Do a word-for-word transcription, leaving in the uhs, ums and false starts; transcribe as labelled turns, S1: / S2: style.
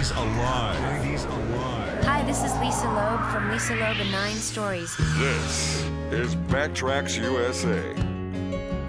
S1: nineties Alive. nineties Alive.
S2: Hi, this is Lisa Loeb from Lisa Loeb and Nine Stories.
S3: This is Backtracks U S A.